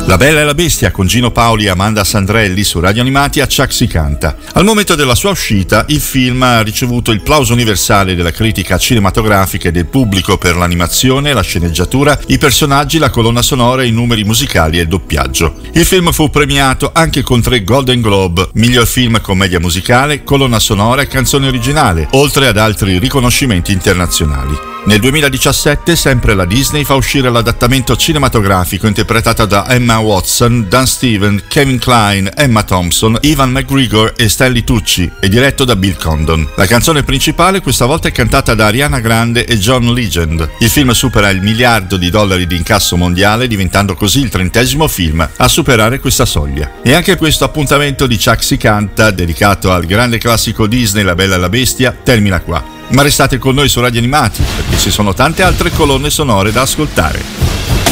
La Bella e la Bestia con Gino Paoli e Amanda Sandrelli su Radio Animati a Chuck si canta. Al momento della sua uscita, il film ha ricevuto il plauso universale della critica cinematografica e del pubblico per l'animazione, la sceneggiatura, i personaggi, la colonna sonora, i numeri musicali e il doppiaggio. Il film fu premiato anche con 3 Golden Globe, miglior film commedia musicale, colonna sonora e canzone originale, oltre ad altri riconoscimenti internazionali. Nel 2017 sempre la Disney fa uscire l'adattamento cinematografico interpretato da Emma Watson, Dan Steven, Kevin Kline, Emma Thompson, Ewan McGregor e Stanley Tucci e diretto da Bill Condon. La canzone principale questa volta è cantata da Ariana Grande e John Legend. Il film supera il $1 miliardo di incasso mondiale, diventando così il 30° film a superare questa soglia. E anche questo appuntamento di Chuck si canta, dedicato al grande classico Disney La Bella e la Bestia, termina qua. Ma restate con noi su Radio Animati, perché ci sono tante altre colonne sonore da ascoltare.